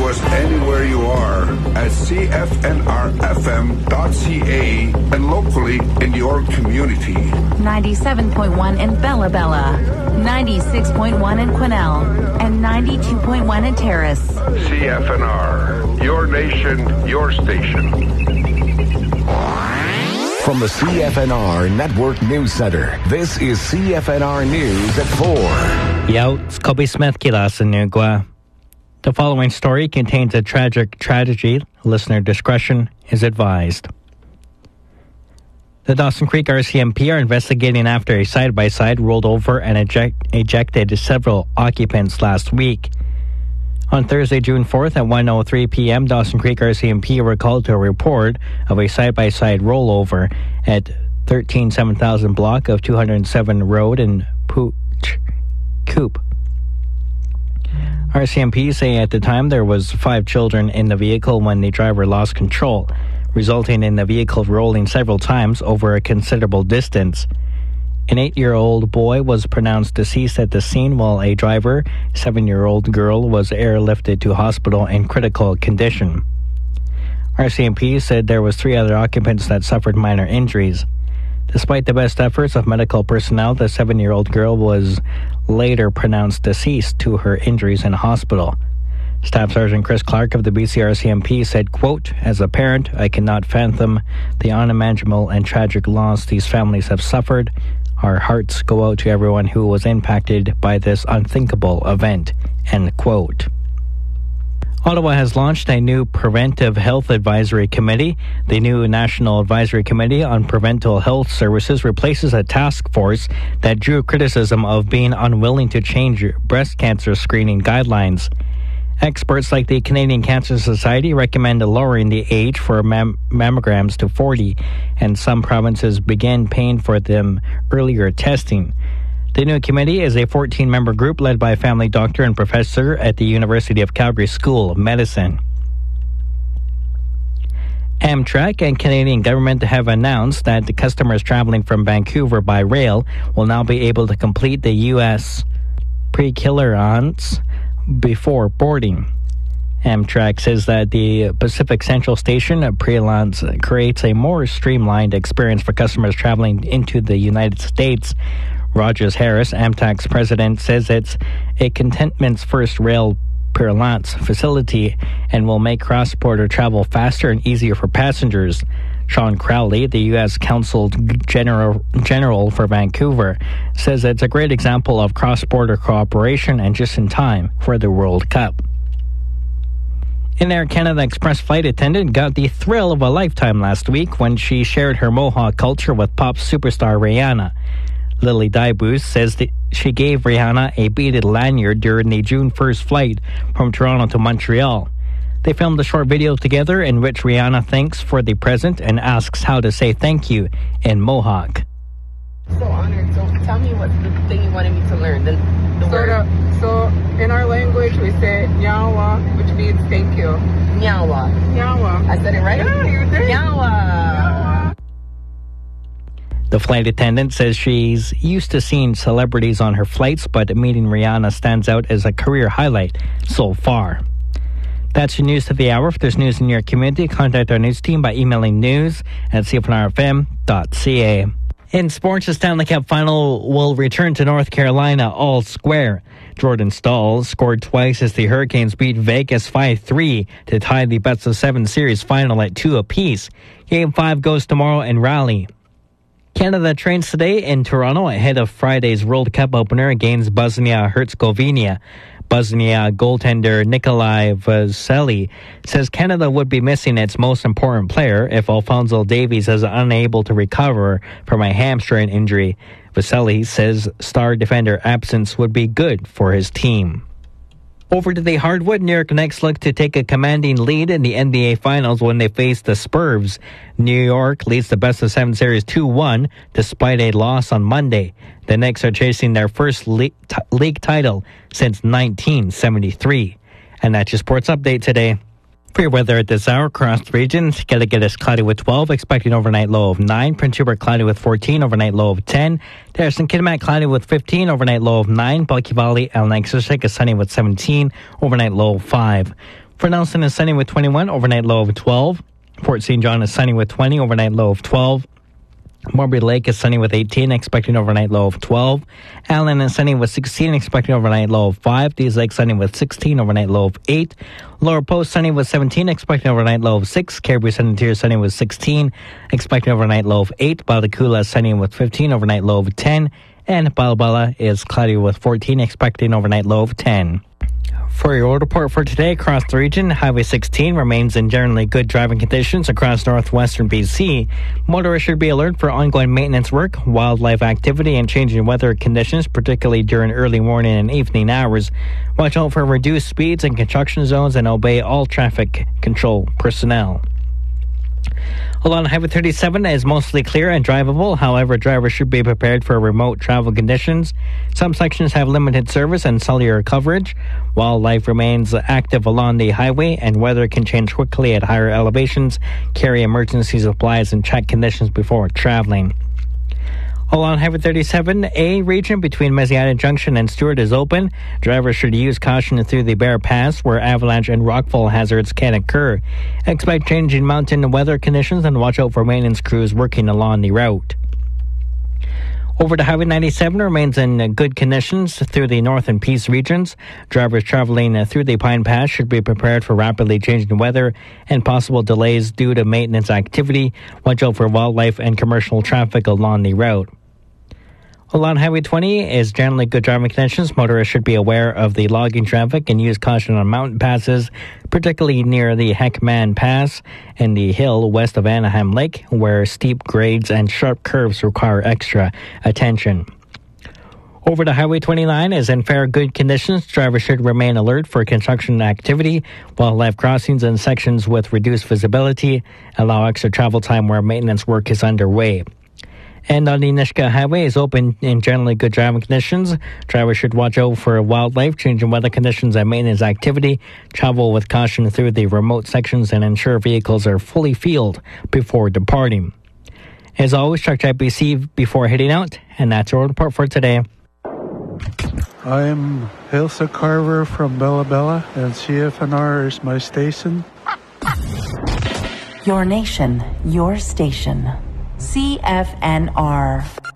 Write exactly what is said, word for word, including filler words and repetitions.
us anywhere you are at c f n r f m dot c a and locally in your community. ninety-seven point one in Bella Bella, ninety-six point one in Quesnel, and ninety-two point one in Terrace. C F N R, your nation, your station. From the C F N R Network News Center, this is C F N R News at four. Yo, it's Kobe Smith Kilas in Nugua. The following story contains a tragic tragedy. Listener discretion is advised. The Dawson Creek R C M P are investigating after a side-by-side rolled over and eject, ejected several occupants last week. On Thursday, June fourth at one oh three p.m., Dawson Creek R C M P were called to a report of a side-by-side rollover at thirteen seven thousand block of two oh seven Road in Pooch Coop. R C M P say at the time there was five children in the vehicle when the driver lost control, resulting in the vehicle rolling several times over a considerable distance. An eight-year-old boy was pronounced deceased at the scene, while a driver, seven-year-old girl, was airlifted to hospital in critical condition. R C M P said there was three other occupants that suffered minor injuries. Despite the best efforts of medical personnel, the seven-year-old girl was later pronounced deceased to her injuries in hospital. Staff Sergeant Chris Clark of the B C R C M P said, quote, "As a parent, I cannot fathom the unimaginable and tragic loss these families have suffered. Our hearts go out to everyone who was impacted by this unthinkable event," end quote. Ottawa has launched a new Preventive Health Advisory Committee. The new National Advisory Committee on Preventive Health Services replaces a task force that drew criticism of being unwilling to change breast cancer screening guidelines. Experts like the Canadian Cancer Society recommend lowering the age for mam- mammograms to forty, and some provinces begin paying for them earlier testing. The new committee is a fourteen-member group led by a family doctor and professor at the University of Calgary School of Medicine. Amtrak and Canadian government have announced that the customers traveling from Vancouver by rail will now be able to complete the U S pre-clearance before boarding. Amtrak says that the Pacific Central Station pre-clearance creates a more streamlined experience for customers traveling into the United States. Rogers Harris, Amtrak's president, says it's a contentment's first rail pre-clearance facility and will make cross-border travel faster and easier for passengers. Sean Crowley, the U S Consul General, General for Vancouver, says it's a great example of cross-border cooperation and just in time for the World Cup. An Air Canada Express flight attendant got the thrill of a lifetime last week when she shared her Mohawk culture with pop superstar Rihanna. Lily Dybus says that she gave Rihanna a beaded lanyard during the June first flight from Toronto to Montreal. They filmed a short video together in which Rihanna thanks for the present and asks how to say thank you in Mohawk. So honored. So tell me what's the thing you wanted me to learn. The, the so, word. The, so in our language we say nyawa, which means thank you. Nyawa. Nyawa. I said it right? Yeah, you did. Nyawa. The flight attendant says she's used to seeing celebrities on her flights, but meeting Rihanna stands out as a career highlight so far. That's your news to the hour. If there's news in your community, contact our news team by emailing news at c f n r f m dot c a. In sports, the Stanley Cup final will return to North Carolina all square. Jordan Staal scored twice as the Hurricanes beat Vegas five three to tie the best of seven series final at two apiece. Game five goes tomorrow in Raleigh. Canada trains today in Toronto ahead of Friday's World Cup opener against Bosnia-Herzegovina. Bosnia goaltender Nikolai Vasily says Canada would be missing its most important player if Alphonso Davies is unable to recover from a hamstring injury. Vasily says star defender absence would be good for his team. Over to the hardwood, New York Knicks look to take a commanding lead in the N B A Finals when they face the Spurs. New York leads the best of seven series two one despite a loss on Monday. The Knicks are chasing their first league, t- league title since nineteen seventy-three. And that's your sports update today. For your weather at this hour, across the region, Skilligat is cloudy with twelve, expecting overnight low of nine. Prince Rupert cloudy with fourteen, overnight low of ten. Terrace and Kitimat cloudy with fifteen, overnight low of nine. Bulky Valley, El Nexusik is sunny with seventeen, overnight low of five. For Nelson is sunny with twenty-one, overnight low of twelve. Port Saint John is sunny with twenty, overnight low of twelve. Morby Lake is sunny with eighteen, expecting overnight low of twelve. Allen is sunny with sixteen, expecting overnight low of five. Dease Lake sunny with sixteen, overnight low of eight. Lower Post sunny with seventeen, expecting overnight low of six. Caribou Sun Interior sunny with sixteen, expecting overnight low of eight. Balacoola is sunny with fifteen, overnight low of ten. And Balabala is cloudy with fourteen, expecting overnight low of ten. For your road report for today across the region, Highway sixteen remains in generally good driving conditions across northwestern B C. Motorists should be alert for ongoing maintenance work, wildlife activity, and changing weather conditions, particularly during early morning and evening hours. Watch out for reduced speeds in construction zones and obey all traffic control personnel. Along Highway thirty-seven is mostly clear and drivable. However, drivers should be prepared for remote travel conditions. Some sections have limited service and cellular coverage. Wildlife remains active along the highway, and weather can change quickly at higher elevations. Carry emergency supplies and check conditions before traveling. Along Highway thirty-seven A region between Mesiata Junction and Stewart is open. Drivers should use caution through the Bear Pass where avalanche and rockfall hazards can occur. Expect changing mountain weather conditions and watch out for maintenance crews working along the route. Over to Highway ninety-seven remains in good conditions through the North and Peace regions. Drivers traveling through the Pine Pass should be prepared for rapidly changing weather and possible delays due to maintenance activity. Watch out for wildlife and commercial traffic along the route. Along Highway twenty is generally good driving conditions. Motorists should be aware of the logging traffic and use caution on mountain passes, particularly near the Heckman Pass and the hill west of Anaheim Lake, where steep grades and sharp curves require extra attention. Over to Highway twenty-nine is in fair good conditions. Drivers should remain alert for construction activity. Wildlife crossings and sections with reduced visibility allow extra travel time where maintenance work is underway. And on the Nishka Highway is open in generally good driving conditions. Drivers should watch out for wildlife, changing weather conditions, and maintenance activity. Travel with caution through the remote sections and ensure vehicles are fully fueled before departing. As always, check I B C before heading out. And that's our report for today. I'm Elsa Carver from Bella Bella, and C F N R is my station. Your nation, your station. C F N R.